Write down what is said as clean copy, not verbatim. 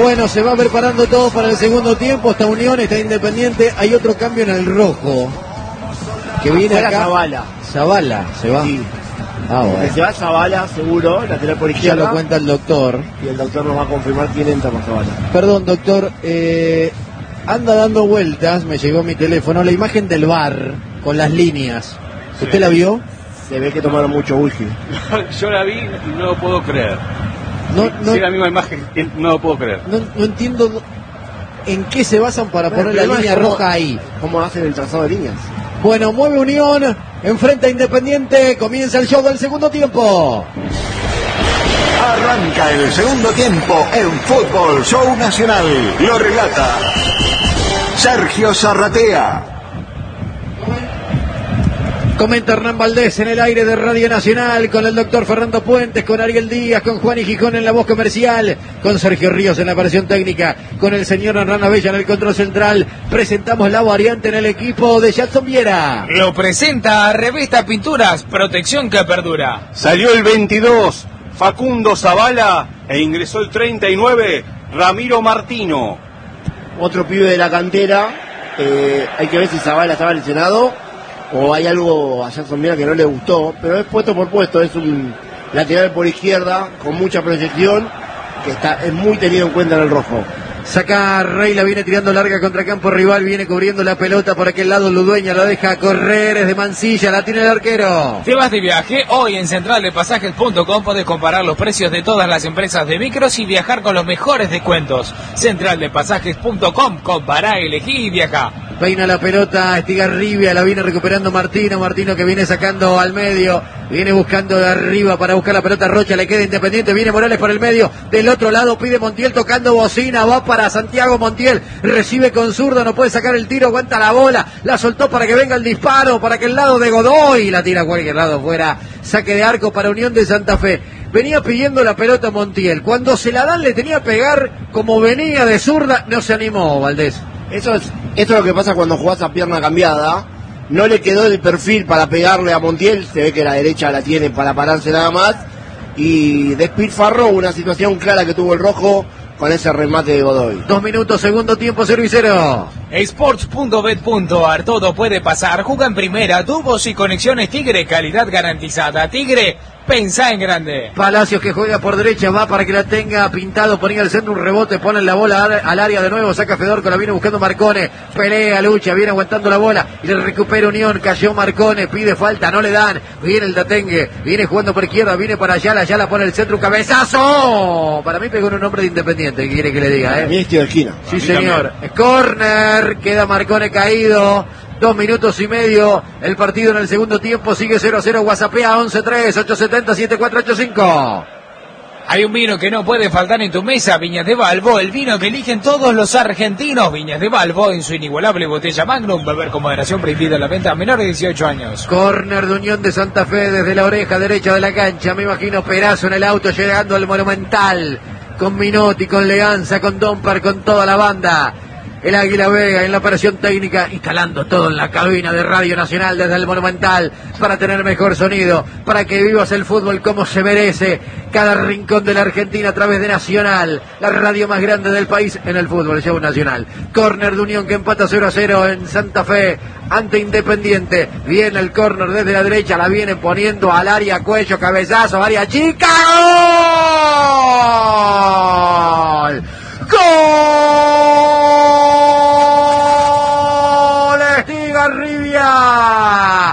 Bueno, se va preparando todo para el segundo tiempo. Está Unión, está Independiente. Hay otro cambio en el rojo. Que viene acá. Zavala, se va. Sí. Bueno. Se va Zavala, seguro, lateral por izquierda. Ya lo cuenta el doctor. Y el doctor nos va a confirmar quién entra por Zavala. Perdón, doctor. Anda dando vueltas, me llegó mi teléfono, la imagen del bar con las líneas. ¿Usted la vio? Se ve que tomaron mucho whisky. Yo la vi y no lo puedo creer. No, sí, la misma imagen, no lo puedo creer. No entiendo en qué se basan para poner la línea roja ahí. ¿Cómo hacen el trazado de líneas? Bueno, mueve Unión, enfrenta a Independiente, comienza el show del segundo tiempo. Arranca el segundo tiempo en Fútbol Show Nacional. Lo relata Sergio Zarratea. Comenta Hernán Valdés en el aire de Radio Nacional, con el doctor Fernando Puentes, con Ariel Díaz, con Juan y Gijón en la voz comercial, con Sergio Ríos en la operación técnica, con el señor Hernán Abella en el control central. Presentamos la variante en el equipo de Jackson Viera. Lo presenta Revista Pinturas, protección que perdura. Salió el 22, Facundo Zavala, e ingresó el 39, Ramiro Martino. Otro pibe de la cantera. Hay que ver si Zavala estaba lesionado o hay algo a Jackson Viera que no le gustó, pero es puesto por puesto, es un lateral por izquierda con mucha proyección que es muy tenido en cuenta en el rojo. Saca Rey, la viene tirando larga contra campo rival, viene cubriendo la pelota por aquel lado, Ludueña la deja correr, es de Mansilla, la tiene el arquero. Te vas de viaje, hoy en centraldepasajes.com podés comparar los precios de todas las empresas de micros y viajar con los mejores descuentos. Centraldepasajes.com, compará, elegí y viaja. Peina la pelota, Estigarribia, la viene recuperando Martino que viene sacando al medio, viene buscando de arriba para buscar la pelota, Rocha le queda Independiente, viene Morales por el medio, del otro lado pide Montiel tocando bocina, va para Santiago Montiel, recibe con zurda, no puede sacar el tiro, aguanta la bola, la soltó para que venga el disparo, para que el lado de Godoy, la tira a cualquier lado fuera, saque de arco para Unión de Santa Fe. Venía pidiendo la pelota Montiel, cuando se la dan le tenía que pegar, como venía de zurda, no se animó Valdés. Esto es lo que pasa cuando jugás a pierna cambiada. No le quedó el perfil para pegarle a Montiel, se ve que la derecha la tiene para pararse nada más, y despilfarró una situación clara que tuvo el rojo con ese remate de Godoy. 2 minutos, segundo tiempo, 0-0. Sports.bet.ar, todo puede pasar. Juega en primera, tubos y conexiones Tigre, calidad garantizada. Tigre, pensá en grande. Palacios que juega por derecha, va para que la tenga pintado, ponía al centro un rebote, pone la bola al área de nuevo, saca Fedorco, la viene buscando Marcone, pelea, lucha, viene aguantando la bola, y le recupera Unión, cayó Marcone, pide falta, no le dan, viene el Datengue, viene jugando por izquierda, viene para Ayala, Ayala pone el centro, un cabezazo, para mí pegó en un hombre de Independiente, ¿qué quiere que le diga? A mí es tiro de esquina. Sí señor, corner, queda Marcone caído. 2 minutos y medio, el partido en el segundo tiempo sigue 0-0, WhatsAppea 11-3-870-7485. Hay un vino que no puede faltar en tu mesa, Viñas de Balbo, el vino que eligen todos los argentinos. Viñas de Balbo en su inigualable botella Magnum, beber con moderación, prohibida la venta a menores de 18 años. Corner de Unión de Santa Fe desde la oreja derecha de la cancha, me imagino Perazo en el auto llegando al Monumental, con Minotti, con Leganza, con Dompar, con toda la banda. El Águila Vega en la operación técnica, instalando todo en la cabina de Radio Nacional desde el Monumental para tener mejor sonido, para que vivas el fútbol como se merece. Cada rincón de la Argentina a través de Nacional, la radio más grande del país en el fútbol, show nacional. Córner de Unión que empata 0-0 en Santa Fe ante Independiente. Viene el córner desde la derecha, la viene poniendo al área, cuello, cabezazo, área chica. ¡Gol! ¡Gol! Estigarribia.